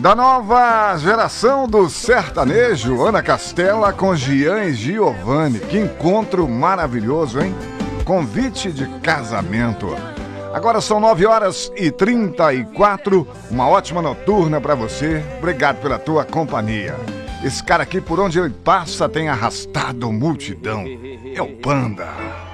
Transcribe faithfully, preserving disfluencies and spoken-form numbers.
Da nova geração do sertanejo, Ana Castela com Gian e Giovanni. Que encontro maravilhoso, hein? Convite de casamento. Agora são nove horas e trinta e quatro. Uma ótima noturna pra você. Obrigado pela tua companhia. Esse cara aqui, por onde ele passa, tem arrastado multidão. É o Panda.